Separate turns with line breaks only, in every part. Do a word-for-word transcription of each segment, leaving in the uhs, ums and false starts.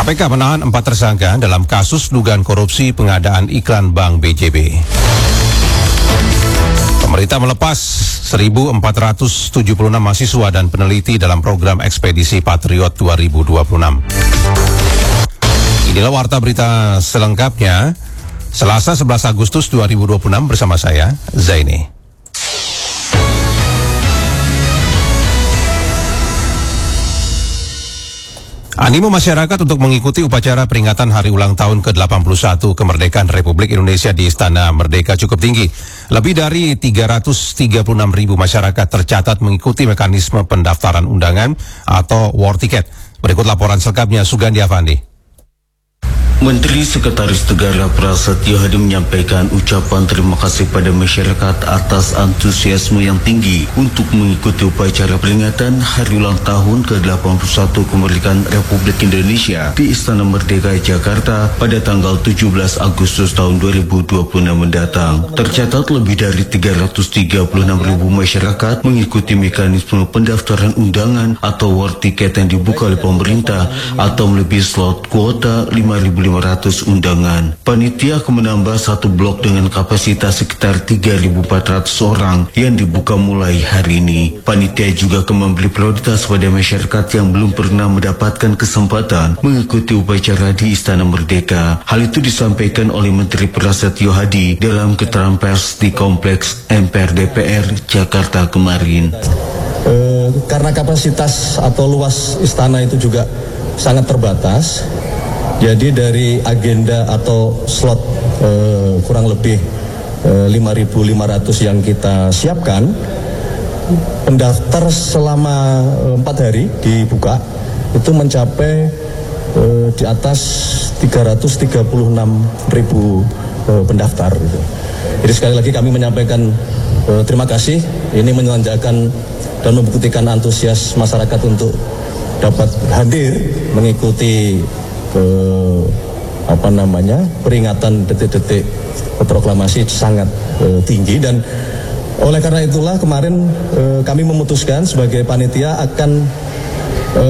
K P K menahan empat tersangka dalam kasus dugaan korupsi pengadaan iklan Bank B J B. Pemerintah melepas seribu empat ratus tujuh puluh enam mahasiswa dan peneliti dalam program Ekspedisi Patriot dua ribu dua puluh enam. Inilah warta berita selengkapnya, Selasa sebelas Agustus dua ribu dua puluh enam bersama saya, Zaini. Animo masyarakat untuk mengikuti upacara peringatan hari ulang tahun ke delapan puluh satu kemerdekaan Republik Indonesia di Istana Merdeka cukup tinggi. Lebih dari tiga ratus tiga puluh enam ribu masyarakat tercatat mengikuti mekanisme pendaftaran undangan atau war ticket. Berikut laporan selengkapnya Sugandi Avandi.
Menteri Sekretaris Negara Prasetyo Hadi menyampaikan ucapan terima kasih pada masyarakat atas antusiasme yang tinggi untuk mengikuti upacara peringatan Hari Ulang Tahun ke delapan puluh satu kemerdekaan Republik Indonesia di Istana Merdeka Jakarta pada tanggal tujuh belas Agustus tahun dua ribu dua puluh enam mendatang. Tercatat lebih dari tiga ratus tiga puluh enam ribu masyarakat mengikuti mekanisme pendaftaran undangan atau war ticket yang dibuka oleh pemerintah atau melebihi slot kuota lima ribu lima ratus undangan. Panitia akan menambah satu blok dengan kapasitas sekitar tiga ribu empat ratus orang yang dibuka mulai hari ini. Panitia juga akan memberi prioritas pada masyarakat yang belum pernah mendapatkan kesempatan mengikuti upacara di Istana Merdeka. Hal itu disampaikan oleh Menteri Prasetyo Hadi dalam keterangan pers di Kompleks M P R D P R Jakarta kemarin.
E, karena kapasitas atau luas istana itu juga sangat terbatas. Jadi dari agenda atau slot eh, kurang lebih eh, lima ribu lima ratus yang kita siapkan, pendaftar selama eh, empat hari dibuka itu mencapai eh, di atas tiga ratus tiga puluh enam ribu eh, pendaftar. Gitu. Jadi sekali lagi kami menyampaikan eh, terima kasih. Ini menandakan dan membuktikan antusias masyarakat untuk dapat hadir mengikuti ke apa namanya peringatan detik-detik proklamasi sangat e, tinggi, dan oleh karena itulah kemarin e, kami memutuskan sebagai panitia akan e,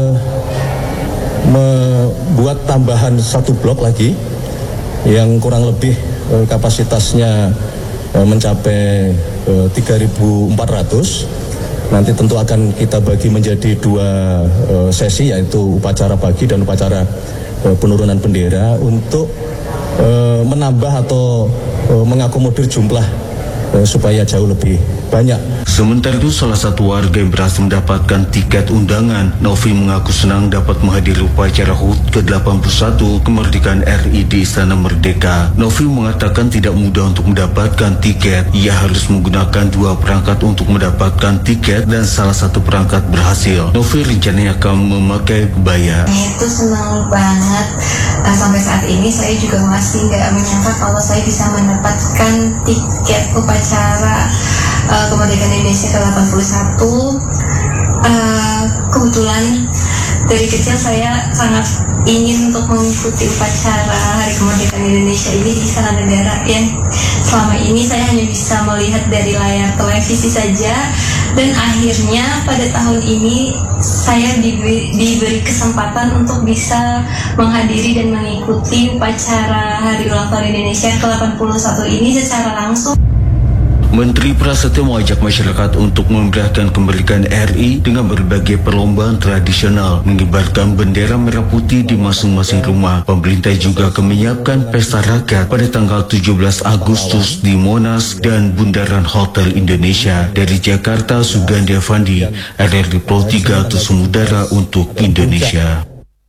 membuat tambahan satu blok lagi yang kurang lebih e, kapasitasnya e, mencapai e, tiga ribu empat ratus. Nanti tentu akan kita bagi menjadi dua uh, sesi, yaitu upacara pagi dan upacara uh, penurunan bendera untuk uh, menambah atau uh, mengakomodir jumlah uh, supaya jauh lebih banyak.
Sementara itu salah satu warga yang berhasil mendapatkan tiket undangan, Novi, mengaku senang dapat menghadiri upacara H U T ke delapan puluh satu kemerdekaan R I di Istana Merdeka. Novi mengatakan tidak mudah untuk mendapatkan tiket. Ia harus menggunakan dua perangkat untuk mendapatkan tiket dan salah satu perangkat berhasil. Novi rencananya akan memakai kebaya.
Itu senang banget. Nah, sampai saat ini saya juga masih nggak menyangka kalau saya bisa mendapatkan tiket upacara uh, kemerdekaan Indonesia ke delapan puluh satu. Uh, kebetulan dari kecil saya sangat ingin untuk mengikuti upacara Hari Kemerdekaan Indonesia ini di Istana Negara, yang selama ini saya hanya bisa melihat dari layar televisi saja, dan akhirnya pada tahun ini saya diberi, diberi kesempatan untuk bisa menghadiri dan mengikuti upacara Hari Ulang Tahun Indonesia ke delapan puluh satu ini secara langsung.
Menteri Prasetyo mengajak masyarakat untuk memeriahkan kemerdekaan R I dengan berbagai perlombaan tradisional, mengibarkan bendera merah putih di masing-masing rumah. Pemerintah juga akan menyiapkan pesta rakyat pada tanggal tujuh belas Agustus di Monas dan Bundaran Hotel Indonesia. Dari Jakarta, Sugandi Avandi, R R I Pro tiga Tusum Udara untuk Indonesia.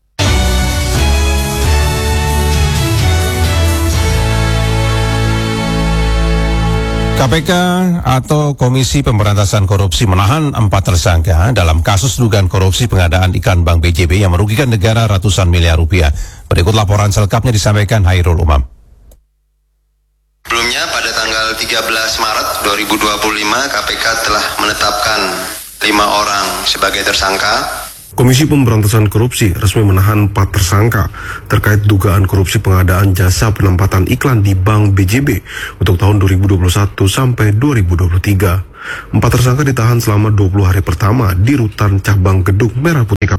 K P K atau Komisi Pemberantasan Korupsi menahan empat tersangka dalam kasus dugaan korupsi pengadaan iklan Bank B J B yang merugikan negara ratusan miliar rupiah. Berikut laporan selengkapnya disampaikan Hairul Umam.
Sebelumnya pada tanggal tiga belas Maret dua ribu dua puluh lima K P K telah menetapkan lima orang sebagai tersangka.
Komisi Pemberantasan Korupsi resmi menahan empat tersangka terkait dugaan korupsi pengadaan jasa penempatan iklan di Bank B J B untuk tahun dua ribu dua puluh satu sampai dua ribu dua puluh tiga. Empat tersangka ditahan selama dua puluh hari pertama di Rutan Cabang Gedung Merah Putih K P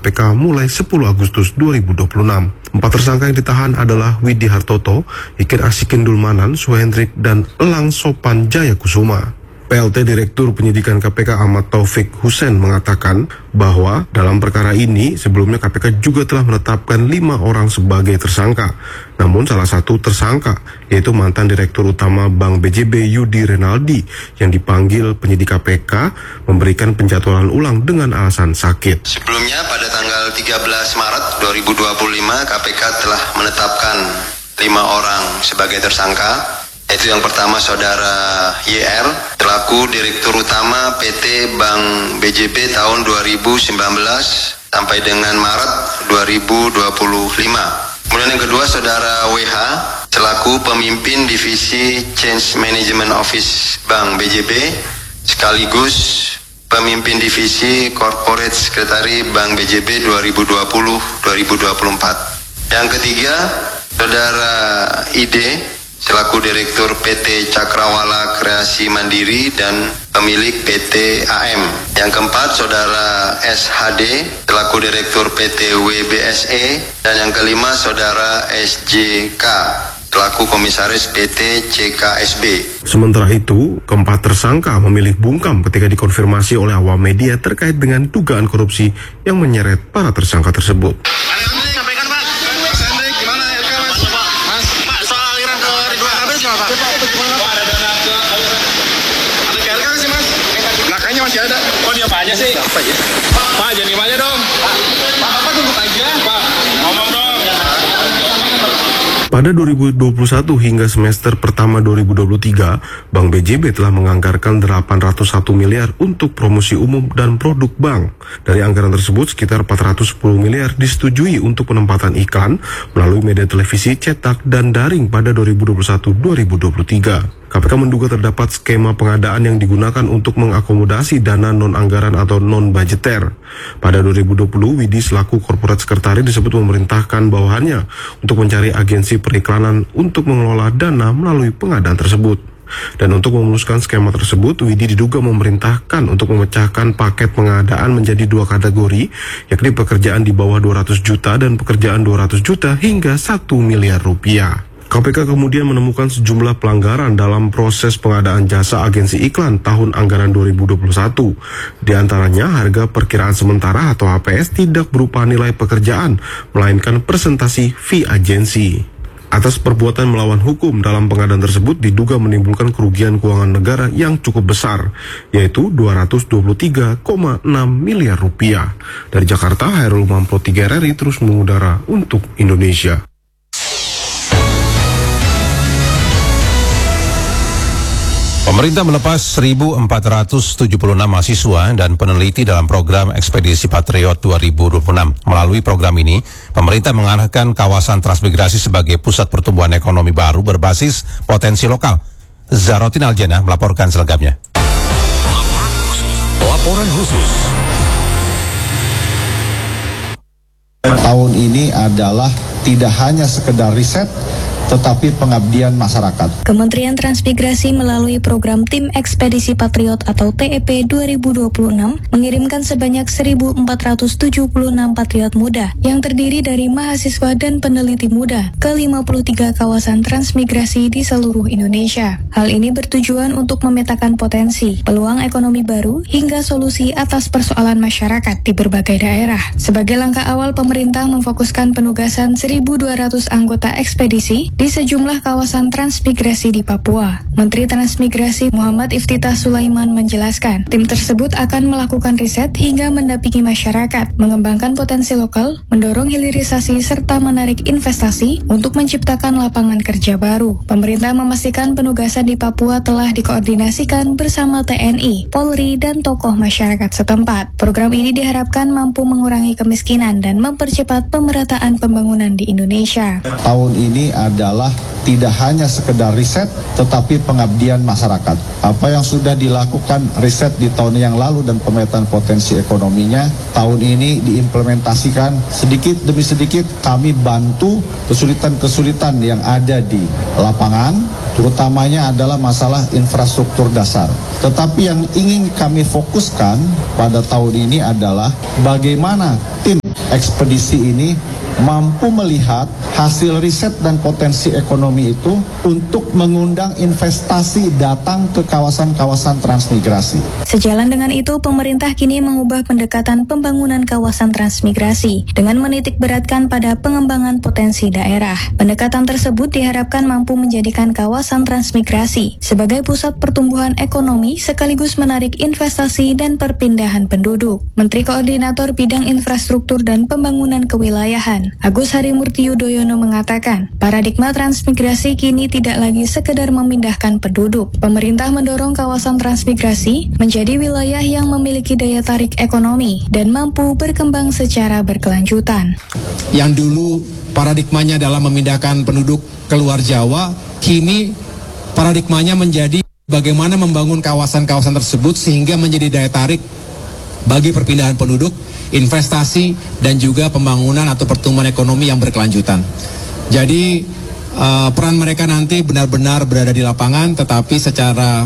P K mulai sepuluh Agustus dua ribu dua puluh enam. Empat tersangka yang ditahan adalah Widi Hartoto, Ikir Asikin Dulmanan, Suhendrik, dan Elang Sopan Jayakusuma. P L T Direktur Penyidikan K P K Ahmad Taufik Hussein mengatakan bahwa dalam perkara ini sebelumnya K P K juga telah menetapkan lima orang sebagai tersangka. Namun salah satu tersangka yaitu mantan Direktur Utama Bank B J B Yudi Renaldi yang dipanggil penyidik K P K memberikan penjadwalan ulang dengan alasan sakit.
Sebelumnya pada tanggal tiga belas Maret dua ribu dua puluh lima K P K telah menetapkan lima orang sebagai tersangka. Yaitu yang pertama saudara Y R, selaku Direktur Utama P T Bank B J B tahun dua ribu sembilan belas sampai dengan Maret dua ribu dua puluh lima. Kemudian yang kedua saudara W H, selaku Pemimpin Divisi Change Management Office Bank B J B, sekaligus Pemimpin Divisi Corporate Secretary Bank B J B dua ribu dua puluh sampai dua ribu dua puluh empat. Yang ketiga saudara I D, selaku Direktur P T Cakrawala Kreasi Mandiri dan pemilik P T A M. Yang keempat, saudara S H D, selaku Direktur P T W B S E. Dan yang kelima, saudara S J K, selaku Komisaris P T C K S B.
Sementara itu, keempat tersangka memilih bungkam ketika dikonfirmasi oleh awam media terkait dengan dugaan korupsi yang menyeret para tersangka tersebut.
Masih ada. Oh, dia apa aja sih? Apa ya? Pak, jangan gimana dong? Pak, Bapak tunggu aja. Pak, ngomong dong.
Pada dua ribu dua puluh satu hingga semester pertama dua ribu dua puluh tiga, Bank B J B telah menganggarkan delapan ratus satu miliar untuk promosi umum dan produk bank. Dari anggaran tersebut, sekitar empat ratus sepuluh miliar disetujui untuk penempatan iklan melalui media televisi, cetak, dan daring pada dua ribu dua puluh satu sampai dua ribu dua puluh tiga. K P K menduga terdapat skema pengadaan yang digunakan untuk mengakomodasi dana non-anggaran atau non-budgeter. Pada dua ribu dua puluh, Widi selaku korporat sekretari disebut memerintahkan bawahannya untuk mencari agensi periklanan untuk mengelola dana melalui pengadaan tersebut. Dan untuk memuluskan skema tersebut, Widi diduga memerintahkan untuk memecahkan paket pengadaan menjadi dua kategori, yakni pekerjaan di bawah dua ratus juta dan pekerjaan dua ratus juta hingga satu miliar rupiah. K P K kemudian menemukan sejumlah pelanggaran dalam proses pengadaan jasa agensi iklan tahun anggaran dua ribu dua puluh satu. Di antaranya harga perkiraan sementara atau H P S tidak berupa nilai pekerjaan, melainkan presentasi fee agensi. Atas perbuatan melawan hukum dalam pengadaan tersebut diduga menimbulkan kerugian keuangan negara yang cukup besar, yaitu dua ratus dua puluh tiga koma enam miliar rupiah. Dari Jakarta, Hairul Mampo tiga R R I terus mengudara untuk Indonesia.
Pemerintah melepas seribu empat ratus tujuh puluh enam mahasiswa dan peneliti dalam program Ekspedisi Patriot dua ribu dua puluh enam. Melalui program ini, pemerintah mengarahkan kawasan transmigrasi sebagai pusat pertumbuhan ekonomi baru berbasis potensi lokal. Zarotin Aljana melaporkan selengkapnya.
Laporan khusus.
Tahun ini adalah tidak hanya sekedar riset, tetapi pengabdian masyarakat.
Kementerian Transmigrasi melalui program Tim Ekspedisi Patriot atau T E P dua ribu dua puluh enam mengirimkan sebanyak seribu empat ratus tujuh puluh enam patriot muda yang terdiri dari mahasiswa dan peneliti muda ke lima puluh tiga kawasan transmigrasi di seluruh Indonesia. Hal ini bertujuan untuk memetakan potensi, peluang ekonomi baru, hingga solusi atas persoalan masyarakat di berbagai daerah. Sebagai langkah awal, pemerintah memfokuskan penugasan seribu dua ratus anggota ekspedisi di sejumlah kawasan transmigrasi di Papua. Menteri Transmigrasi Muhammad Iftitah Sulaiman menjelaskan, tim tersebut akan melakukan riset hingga mendampingi masyarakat, mengembangkan potensi lokal, mendorong hilirisasi serta menarik investasi untuk menciptakan lapangan kerja baru. Pemerintah memastikan penugasan di Papua telah dikoordinasikan bersama T N I, Polri, dan tokoh masyarakat setempat. Program ini diharapkan mampu mengurangi kemiskinan dan mempercepat pemerataan pembangunan di Indonesia.
Tahun ini adalah tidak hanya sekedar riset, tetapi pengabdian masyarakat. Apa yang sudah dilakukan riset di tahun yang lalu dan pemetaan potensi ekonominya, tahun ini diimplementasikan sedikit demi sedikit. Kami bantu kesulitan-kesulitan yang ada di lapangan, terutamanya adalah masalah infrastruktur dasar. Tetapi yang ingin kami fokuskan pada tahun ini adalah bagaimana tim ekspedisi ini mampu melihat hasil riset dan potensi ekonomi itu untuk mengundang investasi datang ke kawasan-kawasan transmigrasi.
Sejalan dengan itu, pemerintah kini mengubah pendekatan pembangunan kawasan transmigrasi dengan menitik beratkan pada pengembangan potensi daerah. Pendekatan tersebut diharapkan mampu menjadikan kawasan transmigrasi sebagai pusat pertumbuhan ekonomi sekaligus menarik investasi dan perpindahan penduduk. Menteri Koordinator Bidang Infrastruktur dan Pembangunan Kewilayahan Agus Harimurti Yudhoyono mengatakan, paradigma transmigrasi kini tidak lagi sekedar memindahkan penduduk. Pemerintah mendorong kawasan transmigrasi menjadi wilayah yang memiliki daya tarik ekonomi dan mampu berkembang secara berkelanjutan.
Yang dulu paradigmanya dalam memindahkan penduduk keluar Jawa, kini paradigmanya menjadi bagaimana membangun kawasan-kawasan tersebut sehingga menjadi daya tarik bagi perpindahan penduduk, investasi, dan juga pembangunan atau pertumbuhan ekonomi yang berkelanjutan. Jadi uh, peran mereka nanti benar-benar berada di lapangan, tetapi secara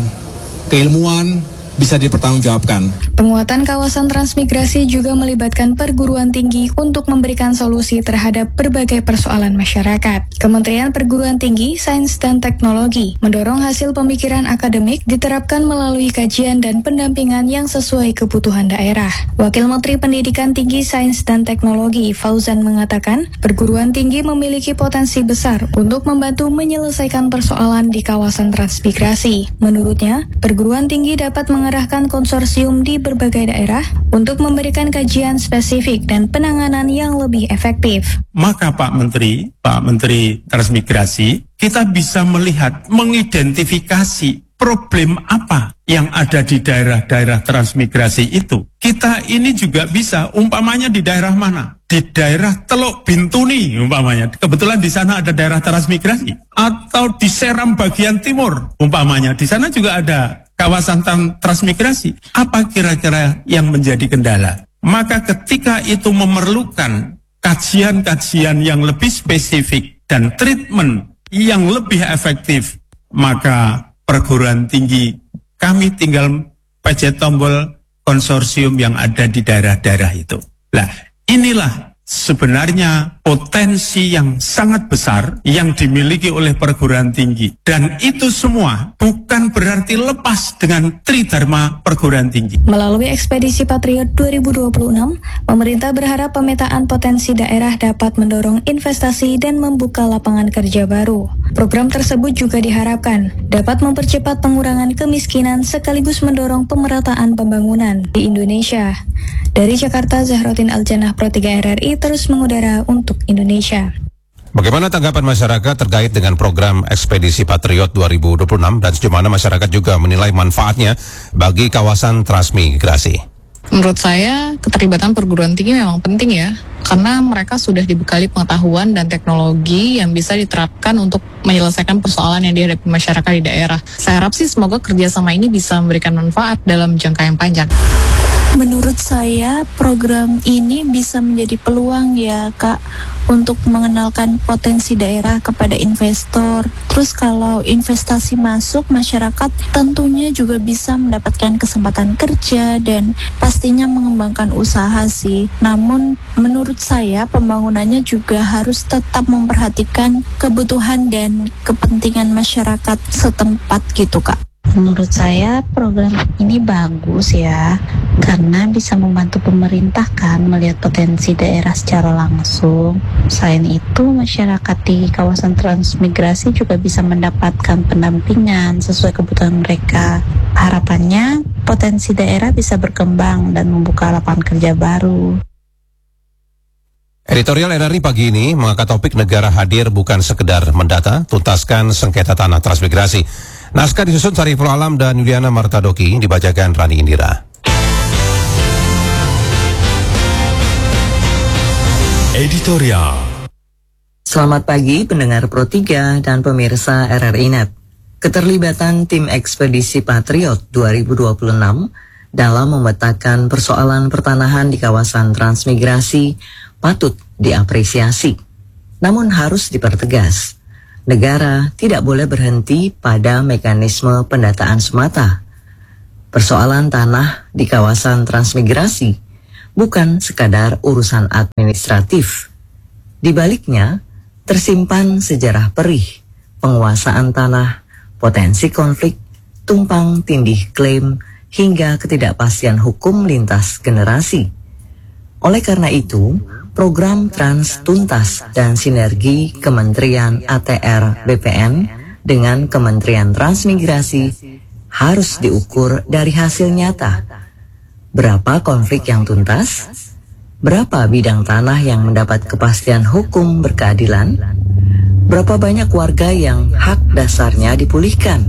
keilmuan bisa dipertanggungjawabkan.
Penguatan kawasan transmigrasi juga melibatkan perguruan tinggi untuk memberikan solusi terhadap berbagai persoalan masyarakat. Kementerian Perguruan Tinggi, Sains dan Teknologi mendorong hasil pemikiran akademik diterapkan melalui kajian dan pendampingan yang sesuai kebutuhan daerah. Wakil Menteri Pendidikan Tinggi, Sains dan Teknologi, Fauzan mengatakan, perguruan tinggi memiliki potensi besar untuk membantu menyelesaikan persoalan di kawasan transmigrasi. Menurutnya, perguruan tinggi dapat mengerahkan konsorsium di berbagai daerah untuk memberikan kajian spesifik dan penanganan yang lebih efektif.
Maka Pak Menteri, Pak Menteri Transmigrasi, kita bisa melihat, mengidentifikasi problem apa yang ada di daerah-daerah transmigrasi itu. Kita ini juga bisa, umpamanya di daerah mana? Di daerah Teluk Bintuni umpamanya. Kebetulan di sana ada daerah transmigrasi. Atau di Seram bagian timur umpamanya. Di sana juga ada kawasan transmigrasi. Apa kira-kira yang menjadi kendala? Maka ketika itu memerlukan kajian-kajian yang lebih spesifik dan treatment yang lebih efektif, maka perguruan tinggi kami tinggal pencet tombol konsorsium yang ada di daerah-daerah itu. Nah, inilah sebenarnya potensi yang sangat besar yang dimiliki oleh perguruan tinggi. Dan itu semua bukan berarti lepas dengan Tridharma perguruan tinggi.
Melalui Ekspedisi Patriot dua ribu dua puluh enam, pemerintah berharap pemetaan potensi daerah dapat mendorong investasi dan membuka lapangan kerja baru. Program tersebut juga diharapkan dapat mempercepat pengurangan kemiskinan sekaligus mendorong pemerataan pembangunan di Indonesia. Dari Jakarta, Zahrotin Aljanah, Pro tiga R R I terus mengudara untuk Indonesia.
Bagaimana tanggapan masyarakat terkait dengan program Ekspedisi Patriot dua ribu dua puluh enam dan sejauh mana masyarakat juga menilai manfaatnya bagi kawasan transmigrasi?
Menurut saya, keterlibatan perguruan tinggi memang penting ya, karena mereka sudah dibekali pengetahuan dan teknologi yang bisa diterapkan untuk menyelesaikan persoalan yang dihadapi masyarakat di daerah. Saya harap sih semoga kerjasama ini bisa memberikan manfaat dalam jangka yang panjang.
Menurut saya, program ini bisa menjadi peluang ya, Kak, untuk mengenalkan potensi daerah kepada investor. Terus kalau investasi masuk, masyarakat tentunya juga bisa mendapatkan kesempatan kerja dan pastinya mengembangkan usaha sih. Namun, menurut saya, pembangunannya juga harus tetap memperhatikan kebutuhan dan kepentingan masyarakat setempat gitu, Kak.
Menurut saya program ini bagus ya, karena bisa membantu pemerintah kan melihat potensi daerah secara langsung. Selain itu, masyarakat di kawasan transmigrasi juga bisa mendapatkan pendampingan sesuai kebutuhan mereka. Harapannya potensi daerah bisa berkembang dan membuka lapangan kerja baru.
Editorial R R I pagi ini mengangkat topik negara hadir bukan sekedar mendata, tuntaskan sengketa tanah transmigrasi. Naskah disusun Sariful Alam dan Yuliana Martadoki, dibacakan Rani Indira.
Editorial. Selamat pagi pendengar Pro tiga dan pemirsa R R I Net. Keterlibatan tim Ekspedisi Patriot dua ribu dua puluh enam dalam memetakan persoalan pertanahan di kawasan transmigrasi patut diapresiasi. Namun harus dipertegas, negara tidak boleh berhenti pada mekanisme pendataan semata. Persoalan tanah di kawasan transmigrasi bukan sekadar urusan administratif. Di baliknya, tersimpan sejarah perih, penguasaan tanah, potensi konflik, tumpang tindih klaim, hingga ketidakpastian hukum lintas generasi. Oleh karena itu, program Trans Tuntas dan sinergi Kementerian A T R B P N dengan Kementerian Transmigrasi harus diukur dari hasil nyata. Berapa konflik yang tuntas? Berapa bidang tanah yang mendapat kepastian hukum berkeadilan? Berapa banyak warga yang hak dasarnya dipulihkan?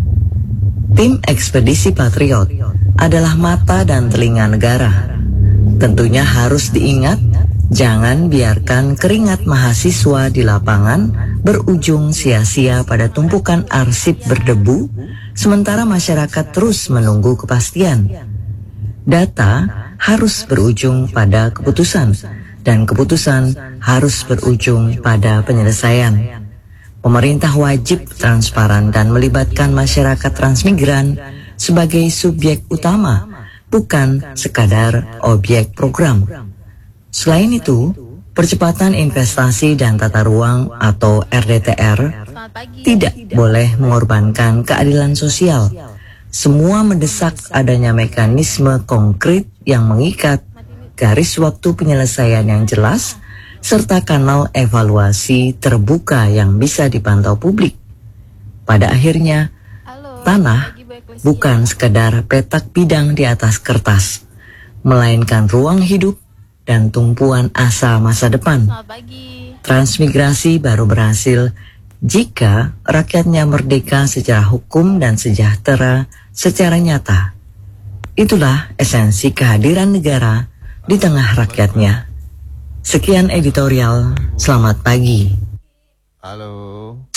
Tim Ekspedisi Patriot adalah mata dan telinga negara. Tentunya harus diingat, jangan biarkan keringat mahasiswa di lapangan berujung sia-sia pada tumpukan arsip berdebu, sementara masyarakat terus menunggu kepastian. Data harus berujung pada keputusan, dan keputusan harus berujung pada penyelesaian. Pemerintah wajib transparan dan melibatkan masyarakat transmigran sebagai subjek utama, bukan sekadar objek program. Selain itu, percepatan investasi dan tata ruang atau R D T R tidak boleh mengorbankan keadilan sosial. Semua mendesak adanya mekanisme konkret yang mengikat, garis waktu penyelesaian yang jelas, serta kanal evaluasi terbuka yang bisa dipantau publik. Pada akhirnya, tanah bukan sekadar petak bidang di atas kertas, melainkan ruang hidup dan tumpuan asa masa depan. Transmigrasi baru berhasil jika rakyatnya merdeka secara hukum dan sejahtera secara nyata. Itulah esensi kehadiran negara di tengah rakyatnya. Sekian editorial, selamat pagi.
Halo.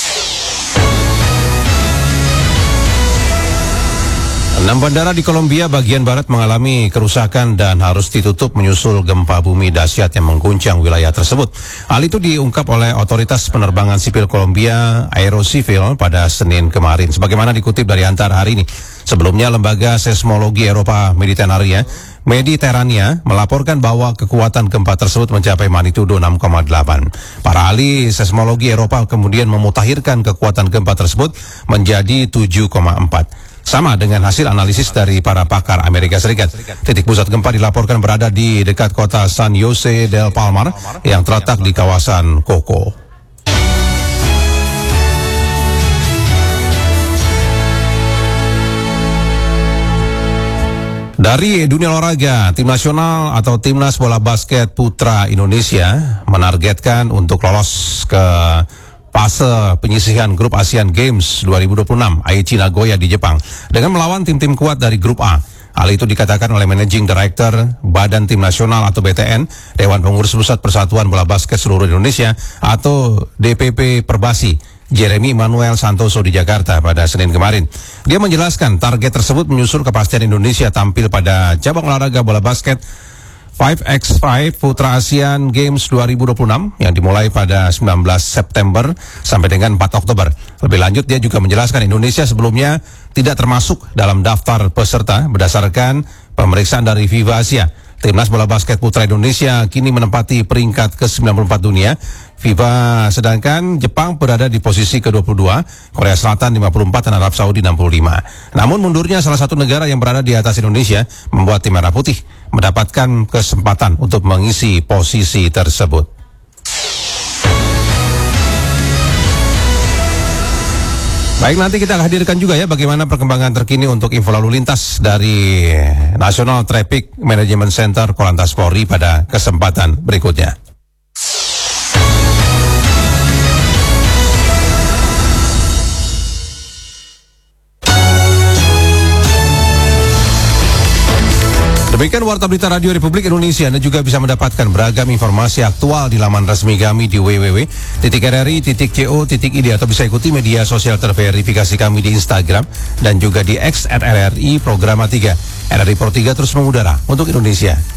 Enam bandara di Kolombia bagian barat mengalami kerusakan dan harus ditutup menyusul gempa bumi dahsyat yang mengguncang wilayah tersebut. Hal itu diungkap oleh Otoritas Penerbangan Sipil Kolombia Aerocivil pada Senin kemarin. Sebagaimana dikutip dari Antara hari ini. Sebelumnya, Lembaga Seismologi Eropa Mediterania Mediterania melaporkan bahwa kekuatan gempa tersebut mencapai magnitudo enam koma delapan. Para ahli seismologi Eropa kemudian memutakhirkan kekuatan gempa tersebut menjadi tujuh koma empat. Sama dengan hasil analisis dari para pakar Amerika Serikat. Titik pusat gempa dilaporkan berada di dekat kota San Jose del Palmar yang terletak di kawasan Coco. Dari dunia olahraga, tim nasional atau timnas bola basket putra Indonesia menargetkan untuk lolos ke fase penyisihan grup Asian Games dua ribu dua puluh enam Aichi Nagoya di Jepang dengan melawan tim-tim kuat dari grup A. Hal itu dikatakan oleh Managing Director Badan Tim Nasional atau B T N, Dewan Pengurus Pusat Persatuan Bola Basket Seluruh Indonesia atau D P P Perbasi, Jeremy Manuel Santoso di Jakarta pada Senin kemarin. Dia menjelaskan target tersebut menyusul kepastian Indonesia tampil pada cabang olahraga bola basket lima by lima Putra Asian Games dua ribu dua puluh enam yang dimulai pada sembilan belas September sampai dengan empat Oktober. Lebih lanjut, dia juga menjelaskan Indonesia sebelumnya tidak termasuk dalam daftar peserta berdasarkan pemeriksaan dari FIFA Asia. Timnas bola basket putra Indonesia kini menempati peringkat ke sembilan puluh empat dunia. FIFA sedangkan Jepang berada di posisi ke dua puluh dua, Korea Selatan lima puluh empat dan Arab Saudi enam puluh lima. Namun mundurnya salah satu negara yang berada di atas Indonesia membuat tim Merah Putih mendapatkan kesempatan untuk mengisi posisi tersebut. Baik, nanti kita hadirkan juga ya bagaimana perkembangan terkini untuk info lalu lintas dari National Traffic Management Center Korlantas Polri pada kesempatan berikutnya. Demikian Warta Berita Radio Republik Indonesia. Anda juga bisa mendapatkan beragam informasi aktual di laman resmi kami di w w w titik r r i titik co titik i d atau bisa ikuti media sosial terverifikasi kami di Instagram dan juga di X at R R I Programa tiga. R R I Pro tiga terus mengudara untuk Indonesia.